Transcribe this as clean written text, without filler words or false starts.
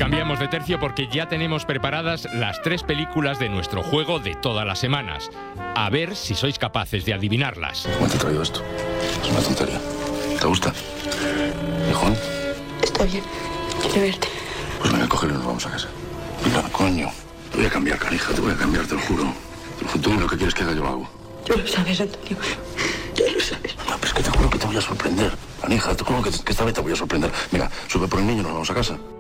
Cambiamos de tercio porque ya tenemos preparadas las 3 películas de nuestro juego de todas las semanas. A ver si sois capaces de adivinarlas. ¿Cómo te he traído esto? Es una tontería. ¿Te gusta? ¿Hijón? Está bien. Quiero verte. Pues venga, cógelo y nos vamos a casa. Mira, coño. Te voy a cambiar, canija. Te voy a cambiar, te lo juro. El futuro, lo que quieres que haga, yo lo hago. Tú lo sabes, Antonio. Tú lo sabes. No, pero es que te juro que te voy a sorprender. Canija, te juro que esta vez te voy a sorprender. Mira, sube por el niño y nos vamos a casa.